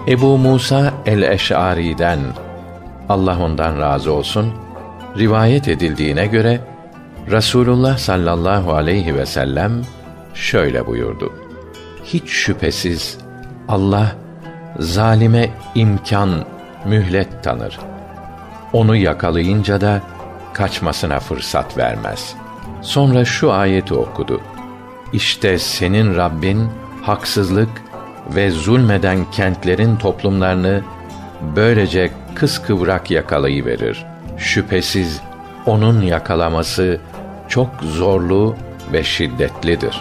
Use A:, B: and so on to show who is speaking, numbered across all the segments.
A: Ebu Musa el-Eş'ari'den, Allah ondan razı olsun, rivayet edildiğine göre Resulullah sallallahu aleyhi ve sellem şöyle buyurdu: hiç şüphesiz Allah zalime imkan, mühlet tanır. Onu yakalayınca da kaçmasına fırsat vermez. Sonra şu ayeti okudu: İşte senin Rabbin haksızlık ve zulmeden kentlerin toplumlarını böylece kıskıvrak yakalayıverir. Şüphesiz onun yakalaması çok zorlu ve şiddetlidir.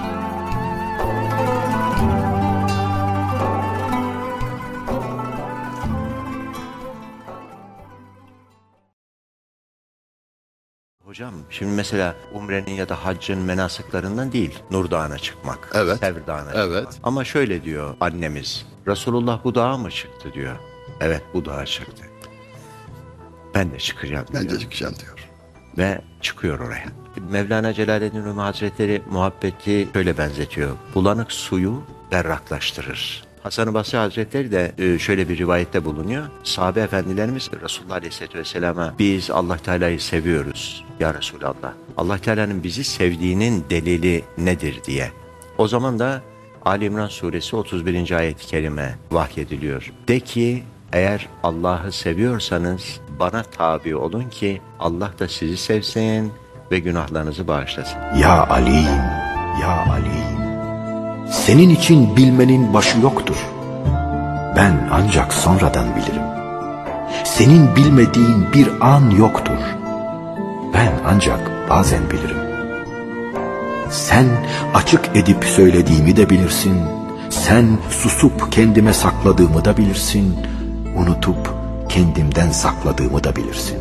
B: Hocam şimdi mesela umrenin ya da haccın menasıklarından değil Nur Dağı'na çıkmak.
C: Evet.
B: Sevr Dağı'na
C: Evet.
B: çıkmak. Ama şöyle diyor annemiz, Resulullah bu dağa mı çıktı diyor. Evet, bu dağa çıktı. Ben de çıkacağım diyor.
C: Ben de çıkacağım diyor.
B: Ve çıkıyor oraya. Mevlana Celaleddin Rumi Hazretleri muhabbeti şöyle benzetiyor: bulanık suyu berraklaştırır. Hasan-ı Basri Hazretleri de şöyle bir rivayette bulunuyor. Sahabe efendilerimiz Resulullah Aleyhisselatü Vesselam'a biz Allah Teala'yı seviyoruz ya Resulallah, Allah Teala'nın bizi sevdiğinin delili nedir diye. O zaman da Ali İmran suresi 31. ayet-i kerime vahyediliyor. De ki, eğer Allah'ı seviyorsanız bana tabi olun ki Allah da sizi sevsin ve günahlarınızı bağışlasın.
D: Ya Ali, ya Ali, senin için bilmenin başı yoktur. Ben ancak sonradan bilirim. Senin bilmediğin bir an yoktur. Ben ancak bazen bilirim. Sen açık edip söylediğimi de bilirsin. Sen susup kendime sakladığımı da bilirsin. Unutup kendimden sakladığımı da bilirsin.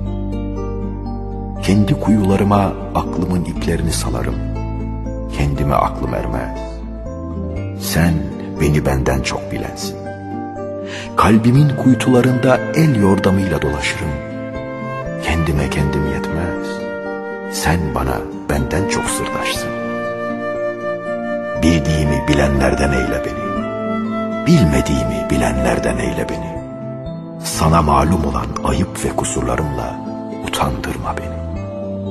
D: Kendi kuyularıma aklımın iplerini salarım. Kendime aklım ermez. Sen beni benden çok bilensin. Kalbimin kuytularında el yordamıyla dolaşırım. Kendime kendim yetmez. Sen bana benden çok sırdaşsın. Bildiğimi bilenlerden eyle beni. Bilmediğimi bilenlerden eyle beni. Sana malum olan ayıp ve kusurlarımla utandırma beni.